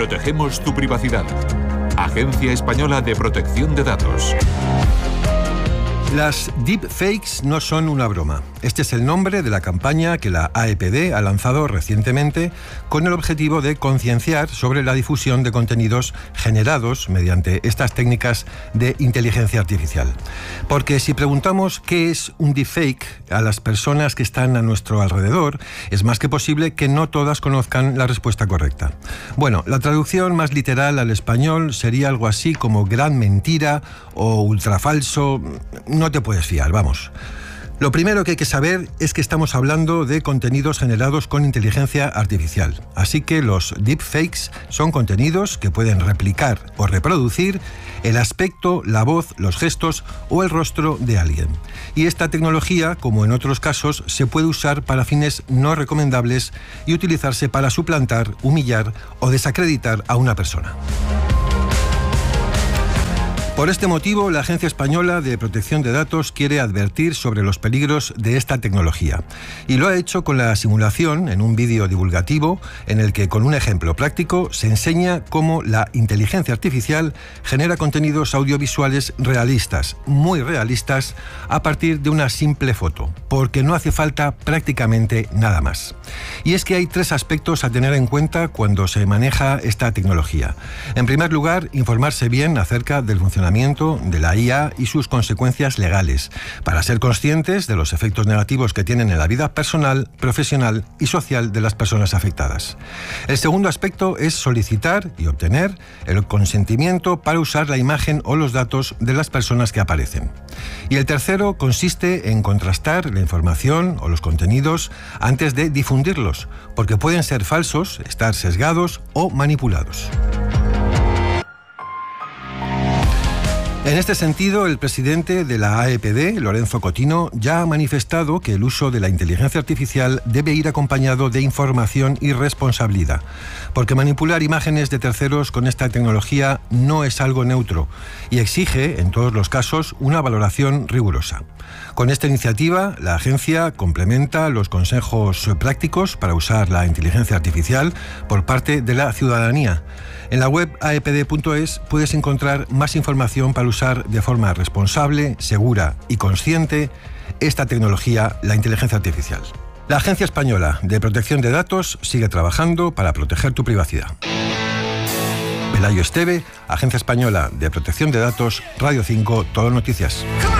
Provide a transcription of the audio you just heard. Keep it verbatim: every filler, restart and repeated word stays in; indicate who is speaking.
Speaker 1: Protegemos tu privacidad. Agencia Española de Protección de Datos.
Speaker 2: Las deepfakes no son una broma. Este es el nombre de la campaña que la A E P D ha lanzado recientemente con el objetivo de concienciar sobre la difusión de contenidos generados mediante estas técnicas de inteligencia artificial. Porque si preguntamos qué es un deepfake a las personas que están a nuestro alrededor, es más que posible que no todas conozcan la respuesta correcta. Bueno, la traducción más literal al español sería algo así como gran mentira o ultrafalso. No te puedes fiar, vamos. Lo primero que hay que saber es que estamos hablando de contenidos generados con inteligencia artificial. Así que los deepfakes son contenidos que pueden replicar o reproducir el aspecto, la voz, los gestos o el rostro de alguien. Y esta tecnología, como en otros casos, se puede usar para fines no recomendables y utilizarse para suplantar, humillar o desacreditar a una persona. Por este motivo, la Agencia Española de Protección de Datos quiere advertir sobre los peligros de esta tecnología. Y lo ha hecho con la simulación en un vídeo divulgativo en el que, con un ejemplo práctico, se enseña cómo la inteligencia artificial genera contenidos audiovisuales realistas, muy realistas, a partir de una simple foto, porque no hace falta prácticamente nada más. Y es que hay tres aspectos a tener en cuenta cuando se maneja esta tecnología. En primer lugar, informarse bien acerca del funcionamiento de la I A y sus consecuencias legales, para ser conscientes de los efectos negativos que tienen en la vida personal, profesional y social de las personas afectadas. El segundo aspecto es solicitar y obtener el consentimiento para usar la imagen o los datos de las personas que aparecen. Y el tercero consiste en contrastar la información o los contenidos antes de difundirlos, porque pueden ser falsos, estar sesgados o manipulados. En este sentido, el presidente de la A E P D, Lorenzo Cotino, ya ha manifestado que el uso de la inteligencia artificial debe ir acompañado de información y responsabilidad, porque manipular imágenes de terceros con esta tecnología no es algo neutro y exige, en todos los casos, una valoración rigurosa. Con esta iniciativa, la agencia complementa los consejos prácticos para usar la inteligencia artificial por parte de la ciudadanía. En la web a e p d punto es puedes encontrar más información para usar de forma responsable, segura y consciente esta tecnología, la inteligencia artificial. La Agencia Española de Protección de Datos sigue trabajando para proteger tu privacidad. Pelayo Esteve, Agencia Española de Protección de Datos, Radio cinco, Todo Noticias.